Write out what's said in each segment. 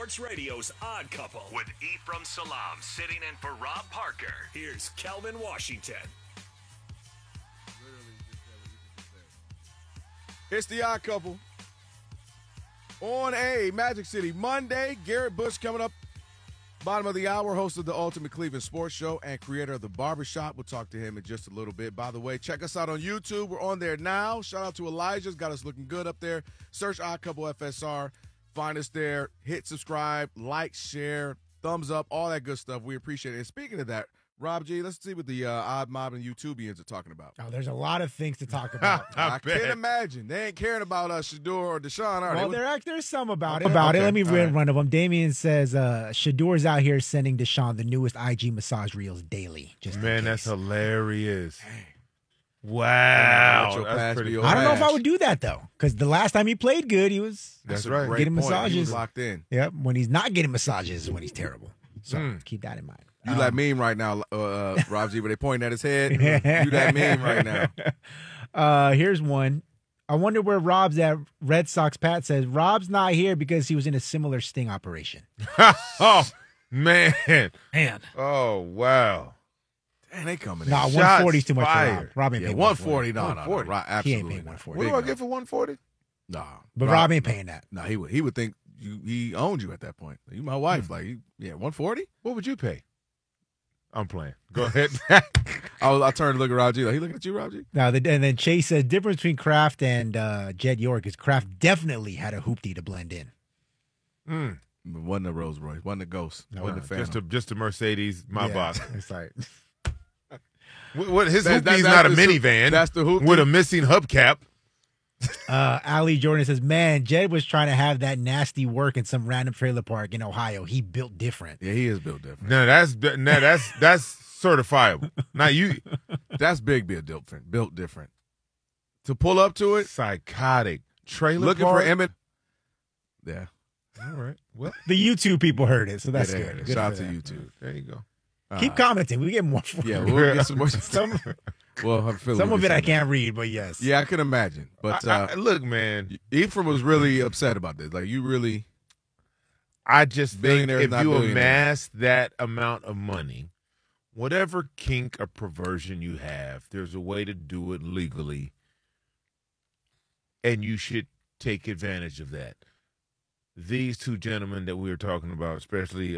Sports Radio's Odd Couple with Ephraim Salam sitting in for Rob Parker. Here's Kelvin Washington. It's the Odd Couple on a Magic City Monday. Garrett Bush coming up bottom of the hour, host of the Ultimate Cleveland Sports Show and creator of The Barbershop. We'll talk to him in just a little bit. By the way, check us out on YouTube. We're on there now. Shout out to Elijah's. Got us looking good up there. Search Odd Couple FSR. Find us there. Hit subscribe, like, share, thumbs up, all that good stuff. We appreciate it. And speaking of that, Rob G, let's see what the Odd Mob and YouTubians are talking about. Oh, there's a lot of things to talk about. I can't imagine. They ain't caring about Shador or Deshaun, are well, they? there's some about it. Let me read one of them. Damien says Shador's out here sending Deshaun the newest IG massage reels daily. Man, that's hilarious. Wow. That's pretty cool. I don't know if I would do that, though, because the last time he played good, he was getting massages. He was locked in. Yep. When he's not getting massages is when he's terrible. So keep that in mind. You that meme right now, Rob G, where they pointing at his head. You that meme right now. Here's one. I wonder where Rob's at. Red Sox Pat says, Rob's not here because he was in a similar sting operation. Oh, man. Man. Oh, wow. Damn, they coming in. Nah, 140 is too much for Rob. Rob ain't paying 140. 140. No. Absolutely. He ain't paying 140. What do I get for 140? Nah. But Rob ain't paying that. No, he would think he owned you at that point. You my wife. Like, 140? What would you pay? I'm playing. Go ahead. I turned to look at Rob G. Like, he looking at you, Rob G? No, and then Chase says, difference between Kraft and Jed York is Kraft definitely had a hoopty to blend in. Wasn't a Rolls Royce. Wasn't a Ghost. Wasn't a Phantom. Just a Mercedes Maybach. It's like... What his hoopty's not a minivan. That's the hoopty. With a missing hubcap. Ali Jordan says, man, Jed was trying to have that nasty work in some random trailer park in Ohio. He built different. Yeah, he is built different. No, that's certifiable. Now you, that's big built different. To pull up to it, psychotic trailer looking park? for Emmett. Yeah. All right. Well, the YouTube people heard it, so that's good. Shout out to YouTube. There you go. Keep commenting. We get more. Yeah, we'll get some more. Some of it I can't read, but yes. Yeah, I can imagine. But look, man, Ephraim was really upset about this. Like, you really. I just think if you amass that amount of money, whatever kink or perversion you have, there's a way to do it legally, and you should take advantage of that. These two gentlemen that we were talking about, especially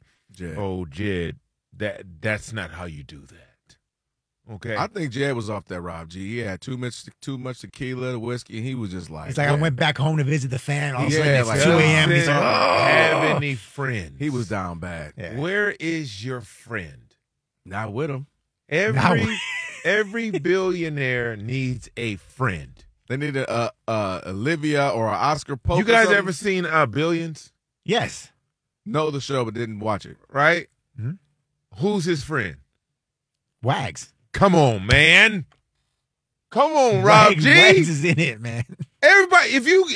Jed, that's not how you do that. Okay, I think Jed was off that, Rob G. He had too much tequila, whiskey, and he was just like, it's like I went back home to visit the fan. All of a sudden it's like 2 a.m. He's like, have any friends? He was down bad. Yeah. Where is your friend? Not with him. Every billionaire needs a friend. They need a Olivia or an Oscar Pope. You guys ever seen Billions? Yes. Know the show, but didn't watch it. Right? Mm-hmm. Who's his friend? Wags. Come on, man. Come on, Rob G. Wags is in it, man. Everybody,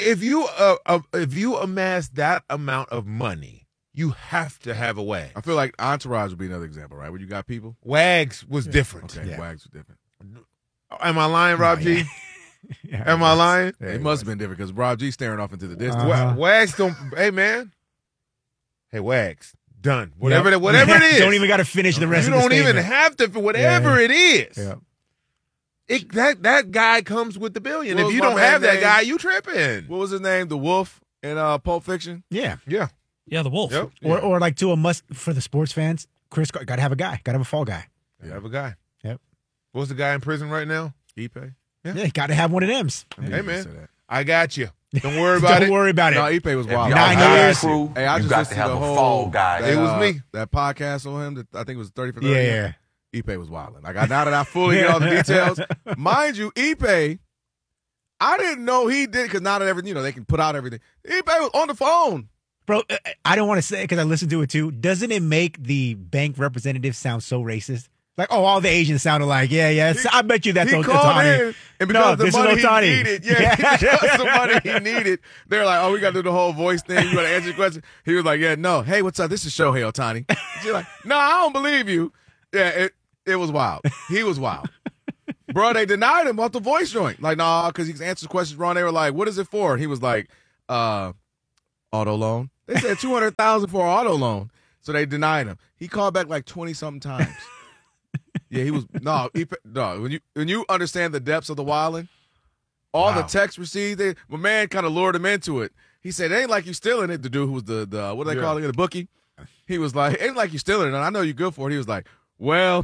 if you amass that amount of money, you have to have a Wag. I feel like Entourage would be another example, right? Where you got people. Wags was different. Okay, yeah. Wags was different. Am I lying, Rob G? Yeah, am I lying? Yeah, it must have been different because Rob G staring off into the distance. Wags don't. Hey, man. Hey, Wags. Done. Whatever it is. You don't even got to finish the rest of the statement. You don't even have to. Whatever it is. Yeah. That guy comes with the billion. What if you don't have that guy, you tripping. What was his name? The Wolf in Pulp Fiction? Yeah. Yeah. Yeah, the Wolf. Yep. Or like to a must for the sports fans, Chris, got to have a guy. Got to have a fall guy. You have a guy. Yep. What's the guy in prison right now? Ipe. Yeah, got to have one of them. Hey, man. I got you. Don't worry about it. Don't worry about it. No, Ipe was wild. 9 years. Crew, hey, I you just got listened to have the a whole, fall guy. It was me. That podcast on him, that I think it was 30 for 30. Yeah. Ipe was wilding. Like, now that I fully get all the details, mind you, Ipe, I didn't know he did, because now that everything, they can put out everything. Ipe was on the phone. Bro, I don't want to say it because I listened to it too. Doesn't it make the bank representative sound so racist? Like, all the Asians sounded like, I bet you that's Ohtani. And because this is Ohtani. He needed, because the money he needed, they're like, we got to do the whole voice thing. You got to answer your question. He was like, no. Hey, what's up? This is Shohei Ohtani. She's like, no, I don't believe you. Yeah, it was wild. He was wild. Bro, they denied him off the voice joint. Like, nah, because he answers questions wrong. They were like, what is it for? And he was like, auto loan. They said $200,000 for an auto loan, so they denied him. He called back like 20-something times. Yeah, he was no. When you understand the depths of the wilding, all the text received, my man kind of lured him into it. He said, "It ain't like you stealing it." The dude who was the what do they call it, the bookie? He was like, "It ain't like you stealing it, and I know you're good for it." He was like, "Well."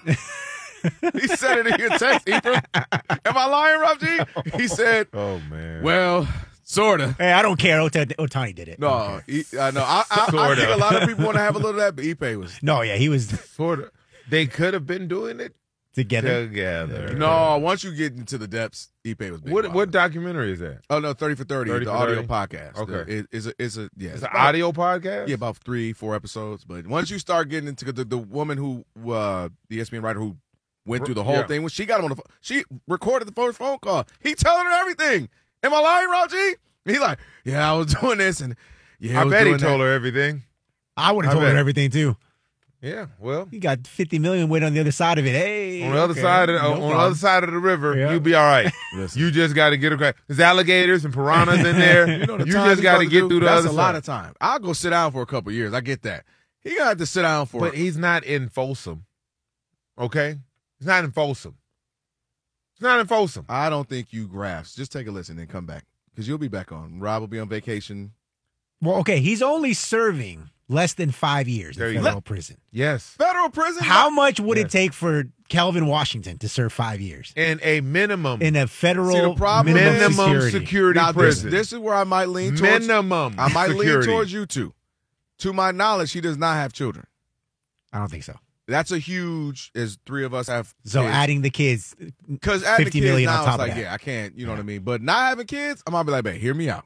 He said it in your text, Ephraim. Am I lying, Rob G? He said, "Oh man, well, sorta." Hey, I don't care. Otani did it. No, I know. I think a lot of people want to have a little of that, but Ipe was. No, yeah, he was sorta. They could have been doing it together. No, once you get into the depths, Ipe was big. What documentary is that? Oh no, 30 for 30, the audio podcast. Okay, it's an audio podcast. Yeah, about 3-4 episodes. But once you start getting into the woman who the ESPN writer who went through the whole thing, when she got him on the phone, she recorded the first phone call. He telling her everything. Am I lying, Raji? He like, yeah, I was doing this, and yeah, I bet he told her everything. I would have told her everything too. Yeah, well, you got $50 million waiting on the other side of it. Hey, on the other side of on the other side of the river, you'll be all right. You just got to get across. There's alligators and piranhas in there. You just got to get through the other side. That's a lot of time. I'll go sit down for a couple years. I get that. He got to sit down for. But he's not in Folsom. Okay, he's not in Folsom. It's not in Folsom. I don't think you grasp. Just take a listen and come back because you'll be back on. Rob will be on vacation. Well, okay, he's only serving less than 5 years in federal prison. Yes. Federal prison? How much would it take for Kelvin Washington to serve 5 years? And a minimum. In a federal minimum security now, prison. This is where I might lean towards. Minimum I might security. lean towards you two. To my knowledge, he does not have children. I don't think so. That's a huge, as three of us have So kids. adding the kids, because adding the $50 kids million now on top it's like, of that. yeah, I can't, you know what I mean? But not having kids, I'm going to be like, babe, hear me out.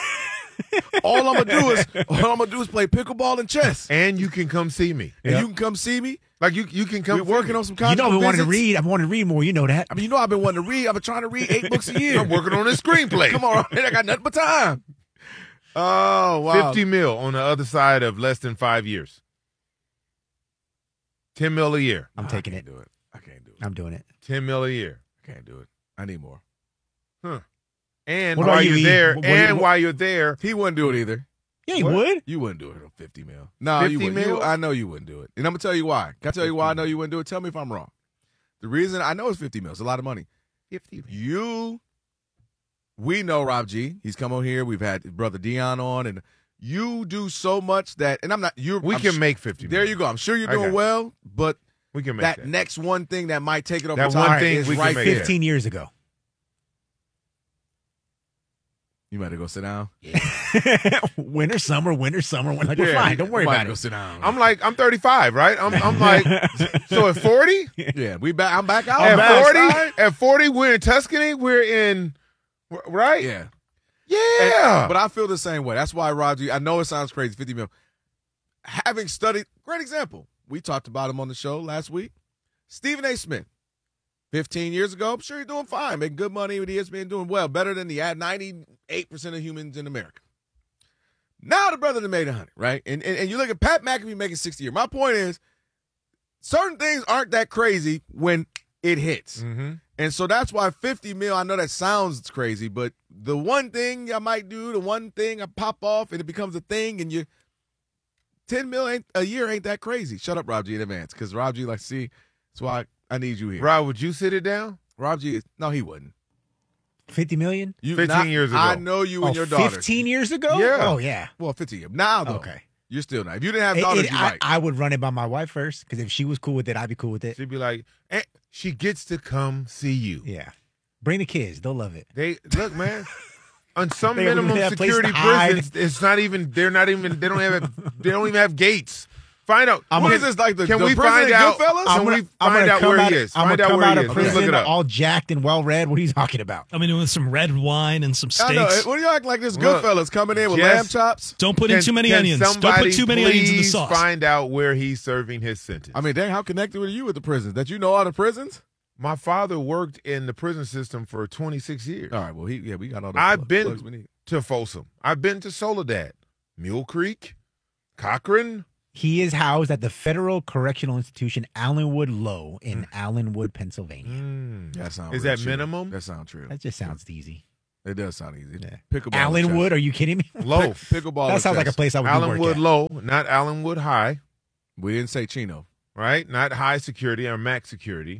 all I'm gonna do is play pickleball and chess. And you can come see me. And you can come see me. Like you can come. We're working on some content. I've been wanting to read. I've wanted to read more. You know that. I mean, I've been wanting to read. I've been trying to read 8 books a year. I'm working on this screenplay. Come on, I got nothing but time. Oh, wow. 50 mil on the other side of less than 5 years. 10 mil a year. I'm taking it. I can't do it. I'm doing it. 10 mil a year. I can't do it. I need more. Huh. And What while about you, you're E? there, What- you're there, He wouldn't do it either. Yeah, he What? would. You wouldn't do it on 50 mil. No, 50 you wouldn't. mil? I know you wouldn't do it. And I'm going to tell you why. Can I tell you why I know you wouldn't do it? Tell me if I'm wrong. The reason I know it's 50 mil. It's a lot of money. 50 mil. We know Rob G. He's come on here. We've had his brother Dion on. And you do so much that, and I'm not, We can make 50 There mil. you go. I'm sure you're I got doing you. well, but We can make that next one thing that might take it over That top one thing is we can right make there. it. 15 years ago. You better go sit down. Winter, summer. We're Yeah, fine. Don't worry you might about go it. sit down. I'm 35, right? I'm like, so at 40? Yeah, I'm back out. At 40, we're in Tuscany. We're in, right? Yeah. Yeah. But I feel the same way. That's why, Roger, I know it sounds crazy, 50 mil. Having studied, great example. We talked about him on the show last week. Stephen A. Smith, 15 years ago, I'm sure he's doing fine, making good money with ESPN, doing well, better than the 98% of humans in America. Now the brother that made 100, right? And you look at Pat McAfee making 60 a year. My point is, certain things aren't that crazy when it hits. Mm-hmm. And so that's why 50 mil, I know that sounds crazy, but the one thing I might do, the one thing I pop off and it becomes a thing and 10 mil a year ain't that crazy. Shut up, Rob G, in advance, because Rob G, like, see, that's why I need you here. Rob, would you sit it down? Rob G, no, he wouldn't. 50 million? 15 years ago. I know you and your daughter. 15 years ago? Yeah. Oh, yeah. Well, 15 years. Now, though. Okay. You're still not. If you didn't have daughters, you might. I would run it by my wife first, because if she was cool with it, I'd be cool with it. She'd be like, she gets to come see you. Yeah. Bring the kids. They'll love it. Look, man. On some They don't minimum even have a place security to hide. prisons, it's not even. They don't even have gates. Find out. What is this, like the Can the we prison find in out? Goodfellas? Can we find out where he is? I'm Find going to out come where out he of is. Let's look prison it up. all jacked and well-read. What are you talking about? I mean, with some red wine and some I know. steaks. What do you act like this Look, Goodfellas coming in with Jess- lamb chops? Don't put in too many onions. Don't put too many onions in the please sauce. Find out where he's serving his sentence. I mean, dang, how connected were you with the prisons? That you know all the prisons? My father worked in the prison system for 26 years. All right, well, we got all the I've been plugs we need. to Folsom. I've been to Soledad, Mule Creek, Cochran. He is housed at the Federal Correctional Institution, Allenwood Low, in Allenwood, Pennsylvania. That sounds Is real that true. minimum? That sounds true. That just sounds easy. It does sound easy. Yeah. Pickleball. Allenwood, are you kidding me? Low. Pickleball. That sounds like a place I would do work Allenwood at. low, not Allenwood high. We didn't say Chino. Right? Not high security or max security.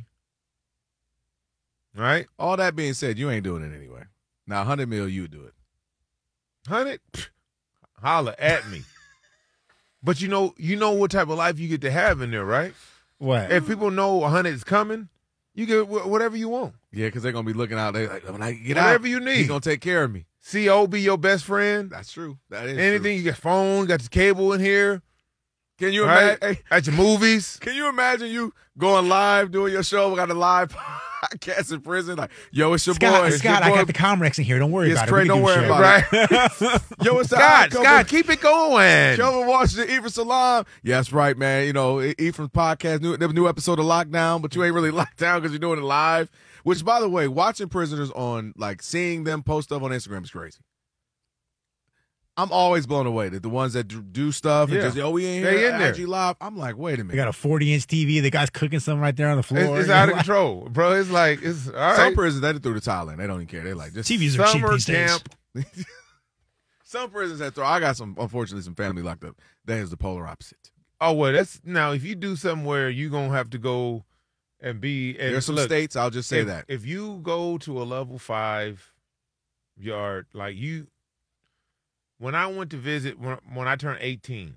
Right? All that being said, you ain't doing it anyway. Now, 100 mil, you would do it. 100? Holla at me. But you know what type of life you get to have in there, right? What? If people know 100 is coming, you get whatever you want. Yeah, because they're going to be looking out. They're like, when I get Whatever out, you need. he's going to take care of me. CO be your best friend. That's true. That is Anything, true. you got phone, got your cable in here. Can you Right? imagine? At your movies. Can you imagine you going live, doing your show, got a live podcast in prison? Like, yo, it's your boy. Scott, I got the Comrex in here. Don't worry Yes, about Trey, it. We don't can worry do about shit. it. Yo, it's the Scott, keep it going. Kelvin Washington, Ephraim Salam. Yeah, that's right, man. You know, Ephraim's podcast, new episode of Lockdown, but you ain't really locked down because you're doing it live. Which, by the way, watching prisoners on, like, seeing them post stuff on Instagram is crazy. I'm always blown away that the ones that do stuff and just, we ain't They here, in there. IG Live. I'm like, wait a minute. They got a 40-inch TV. The guy's cooking something right there on the floor. It's out of control, bro. It's like, it's all right. Some prisons, they threw the towel in. They don't even care. They like, just TVs are cheap Summer these days. camp. Some prisons that throw. I got unfortunately, some family locked up. That is the polar opposite. Oh, well, that's now if you do something where you're going to have to go and be. And There's some look, states, I'll just say that. If you go to a level 5 yard, like you. When I went to visit, when I turned 18,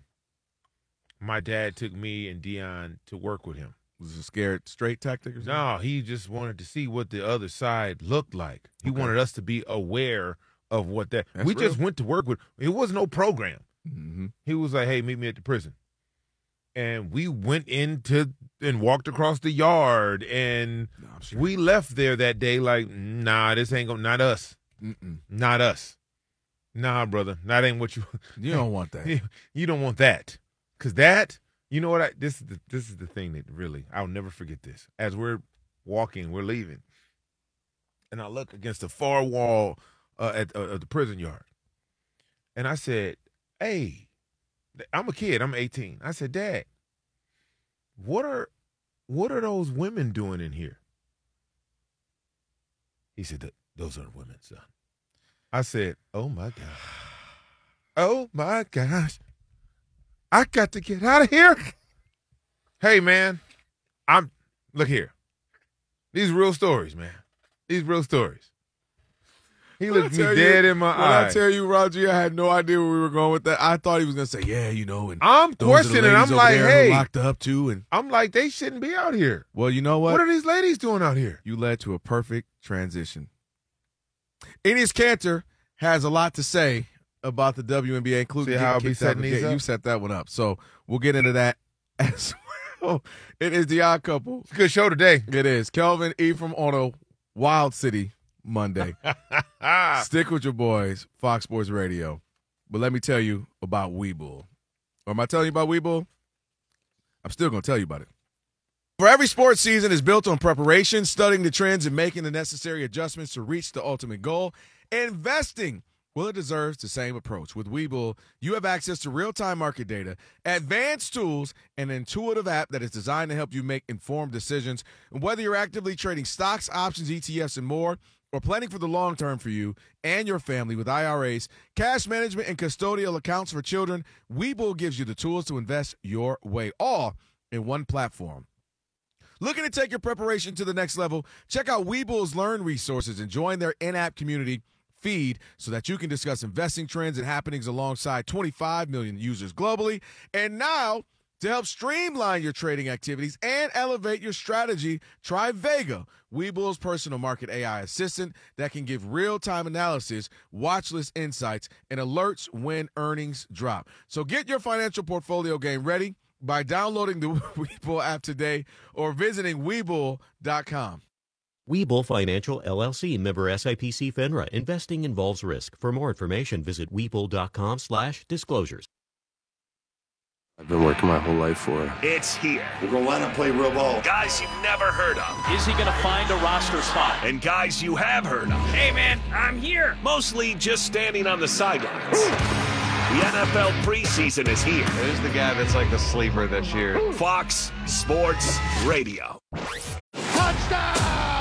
my dad took me and Dion to work with him. Was it a scared straight tactic or something? No, he just wanted to see what the other side looked like. He wanted us to be aware of what that. That's we real. just went to work with. It was no program. Mm-hmm. He was like, "Hey, meet me at the prison," and we went into and walked across the yard, and we left there that day like, "Nah, this ain't gonna, not us, not us." Nah, brother, that ain't what you. You don't want that. You don't want that, because that. You know what? This is the thing that really I'll never forget this. As we're walking, we're leaving, and I look against the far wall at the prison yard, and I said, "Hey, I'm a kid. I'm 18." I said, "Dad, what are those women doing in here?" He said, "Those are the women, son." I said, "Oh, my God. Oh, my gosh. I got to get out of here." Hey, man, look here. These real stories, man. These real stories. He looked me dead in my eye. When I tell you, Roger, I had no idea where we were going with that. I thought he was going to say, yeah, you know. And I'm questioning. I'm like, hey. Locked up, too. And I'm like, they shouldn't be out here. Well, you know what? What are these ladies doing out here? You led to a perfect transition. Enes Kanter has a lot to say about the WNBA, including how I'll be setting these up? You set that one up. So we'll get into that as well. It is the Odd Couple. It's a good show today. It is. Kelvin Ephraim on a Wild City Monday. Stick with your boys, Fox Sports Radio. But let me tell you about Webull. Or am I telling you about Webull? I'm still going to tell you about it. For every sports season is built on preparation, studying the trends, and making the necessary adjustments to reach the ultimate goal. Investing, well, it deserves the same approach. With Webull, you have access to real-time market data, advanced tools, and an intuitive app that is designed to help you make informed decisions. And whether you're actively trading stocks, options, ETFs, and more, or planning for the long term for you and your family with IRAs, cash management, and custodial accounts for children, Webull gives you the tools to invest your way, all in one platform. Looking to take your preparation to the next level? Check out Webull's Learn resources and join their in-app community feed so that you can discuss investing trends and happenings alongside 25 million users globally. And now, to help streamline your trading activities and elevate your strategy, try Vega, Webull's personal market AI assistant that can give real-time analysis, watch list insights, and alerts when earnings drop. So get your financial portfolio game ready by downloading the Webull app today or visiting Webull.com. Webull Financial, LLC, member SIPC FINRA. Investing involves risk. For more information, visit Webull.com/disclosures. I've been working my whole life for it. It's here. We're going to line up, play real ball. Guys you've never heard of. Is he going to find a roster spot? And guys you have heard of. Hey, man, I'm here. Mostly just standing on the sidelines. The NFL preseason is here. Who's the guy that's like the sleeper this year? Fox Sports Radio. Touchdown! The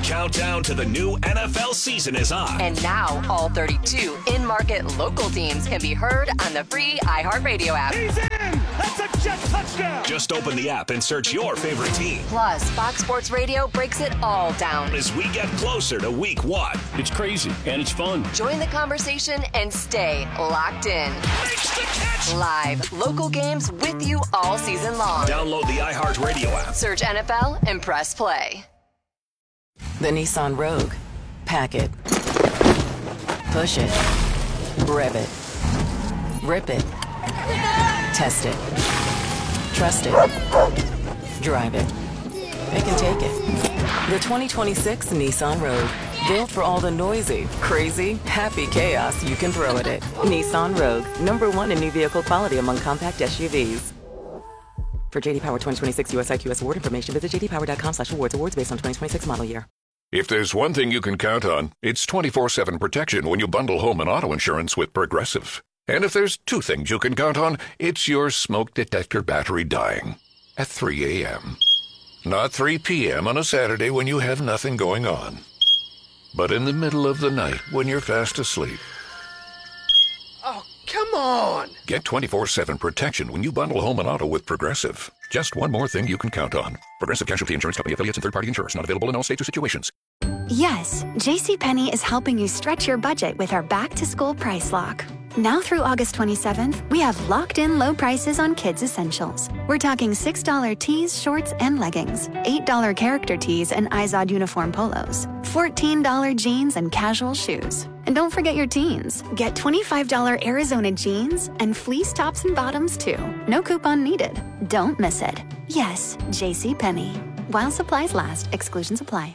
countdown to the new NFL season is on. And now, all 32 in-market local teams can be heard on the free iHeartRadio app. He's in! That's a Jet touchdown! Just open the app and search your favorite team. Plus, Fox Sports Radio breaks it all down as we get closer to week 1. It's crazy, and it's fun. Join the conversation and stay locked in. Makes the catch! Live, local games with you all season long. Download the iHeartRadio app. Search NFL and press play. The Nissan Rogue. Pack it. Push it. Rev it. Rip it. Test it. Trust it. Drive it. Pick and take it. The 2026 Nissan Rogue. Built for all the noisy, crazy, happy chaos you can throw at it. Nissan Rogue. #1 in new vehicle quality among compact SUVs. For JD Power 2026 US IQS award information, visit jdpower.com/awards. Awards based on 2026 model year. If there's one thing you can count on, it's 24/7 protection when you bundle home and auto insurance with Progressive. And if there's two things you can count on, it's your smoke detector battery dying at 3 a.m. Not 3 p.m. on a Saturday when you have nothing going on, but in the middle of the night when you're fast asleep. Oh, come on! Get 24/7 protection when you bundle home and auto with Progressive. Just one more thing you can count on. Progressive Casualty Insurance Company affiliates and third-party insurers. Not available in all states or situations. Yes, JCPenney is helping you stretch your budget with our back-to-school price lock. Now through August 27th, we have locked-in low prices on kids' essentials. We're talking $6 tees, shorts, and leggings, $8 character tees and Izod uniform polos, $14 jeans and casual shoes. And don't forget your teens. Get $25 Arizona jeans and fleece tops and bottoms, too. No coupon needed. Don't miss it. Yes, JCPenney. While supplies last, exclusions apply.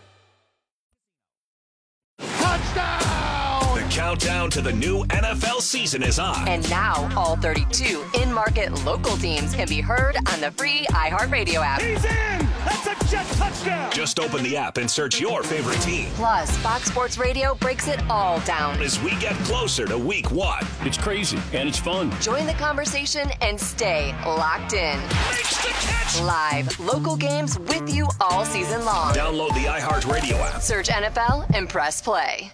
The countdown to the new NFL season is on. And now, all 32 in-market local teams can be heard on the free iHeartRadio app. He's in! That's a Jet touchdown! Just open the app and search your favorite team. Plus, Fox Sports Radio breaks it all down as we get closer to week 1. It's crazy, and it's fun. Join the conversation and stay locked in. Makes the catch! Live, local games with you all season long. Download the iHeartRadio app. Search NFL and press play.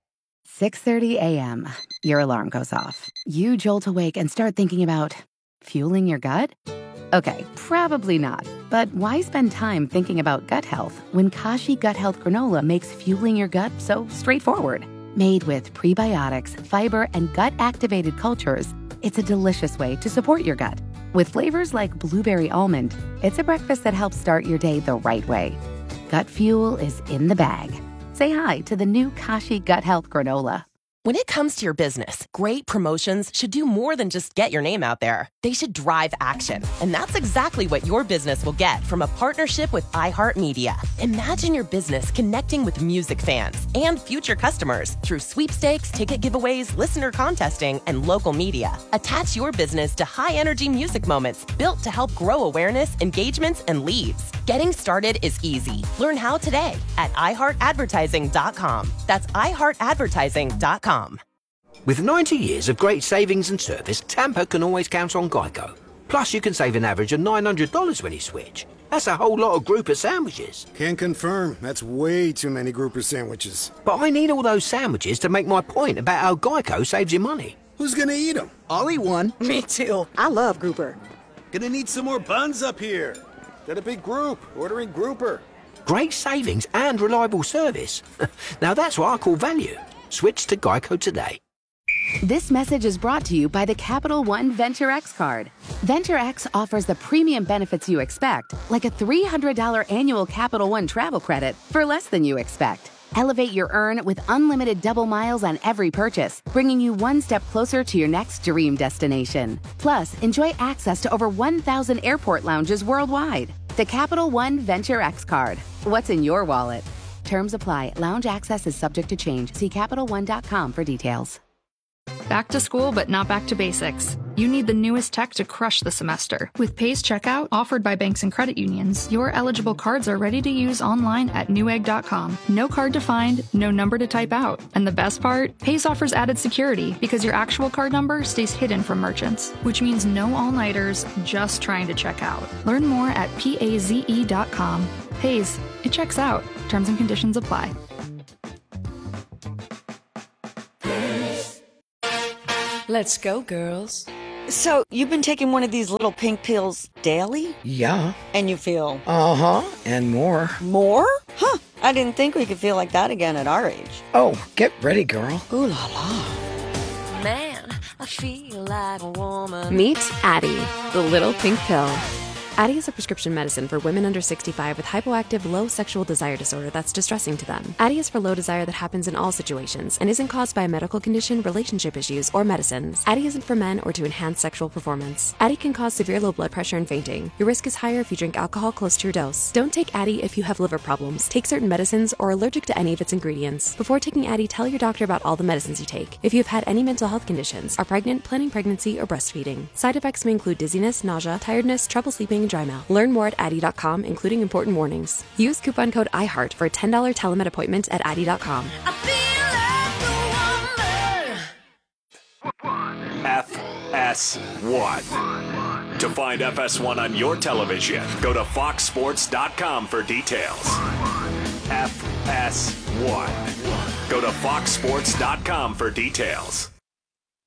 6:30 a.m. Your alarm goes off. You jolt awake and start thinking about fueling your gut? Okay, probably not. But why spend time thinking about gut health when Kashi Gut Health Granola makes fueling your gut so straightforward? Made with prebiotics, fiber, and gut-activated cultures, it's a delicious way to support your gut. With flavors like blueberry almond, it's a breakfast that helps start your day the right way. Gut fuel is in the bag. Say hi to the new Kashi Gut Health Granola. When it comes to your business, great promotions should do more than just get your name out there. They should drive action. And that's exactly what your business will get from a partnership with iHeartMedia. Imagine your business connecting with music fans and future customers through sweepstakes, ticket giveaways, listener contesting, and local media. Attach your business to high-energy music moments built to help grow awareness, engagements, and leads. Getting started is easy. Learn how today at iHeartAdvertising.com. That's iHeartAdvertising.com. With 90 years of great savings and service, Tampa can always count on Geico. Plus, you can save an average of $900 when you switch. That's a whole lot of grouper sandwiches. Can confirm. That's way too many grouper sandwiches. But I need all those sandwiches to make my point about how Geico saves you money. Who's gonna eat them? I'll eat one. Me too. I love grouper. Gonna need some more buns up here. Got a big group ordering grouper. Great savings and reliable service. Now that's what I call value. Switch to Geico today. This message is brought to you by the Capital One Venture X card. Venture X offers the premium benefits you expect, like a $300 annual Capital One travel credit for less than you expect. Elevate your earn with unlimited double miles on every purchase, bringing you one step closer to your next dream destination. Plus, enjoy access to over 1,000 airport lounges worldwide. The Capital One Venture X card. What's in your wallet? Terms apply. Lounge access is subject to change. See CapitalOne.com for details. Back to school, but not back to basics. You need the newest tech to crush the semester. With Pays Checkout, offered by banks and credit unions, your eligible cards are ready to use online at Newegg.com. No card to find, no number to type out. And the best part? Pays offers added security because your actual card number stays hidden from merchants, which means no all-nighters just trying to check out. Learn more at PAZE.com. Haze, it checks out. Terms and conditions apply. Let's go, girls. So, you've been taking one of these little pink pills daily? Yeah. And you feel? Uh-huh, and more. More? Huh, I didn't think we could feel like that again at our age. Oh, get ready, girl. Ooh la la. Man, I feel like a woman. Meet Addyi, the little pink pill. Addyi is a prescription medicine for women under 65 with hypoactive low sexual desire disorder that's distressing to them. Addyi is for low desire that happens in all situations and isn't caused by a medical condition, relationship issues, or medicines. Addyi isn't for men or to enhance sexual performance. Addyi can cause severe low blood pressure and fainting. Your risk is higher if you drink alcohol close to your dose. Don't take Addyi if you have liver problems, take certain medicines, or are allergic to any of its ingredients. Before taking Addyi, tell your doctor about all the medicines you take. If you have had any mental health conditions, are pregnant, planning pregnancy, or breastfeeding. Side effects may include dizziness, nausea, tiredness, trouble sleeping, and dry mouth. Learn more at Addyi.com, including important warnings. Use coupon code IHEART for a $10 telemed appointment at Addyi.com. FS1. To find FS1 on your television, go to foxsports.com for details. FS1. Go to foxsports.com for details.